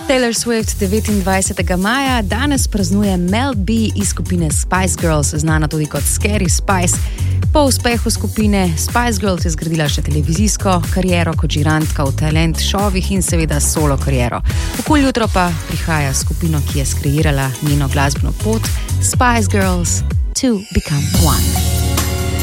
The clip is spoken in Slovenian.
Taylor Swift 29. maja danes praznuje Mel B iz skupine Spice Girls, znana tudi kot Scary Spice. Po uspehu skupine Spice Girls je zgradila še televizijsko kariero kot žirantka v talent šovih in seveda solo kariero. Okoli jutro pa prihaja skupino, ki je skreirala njeno glasbeno pot, Spice Girls to Become One.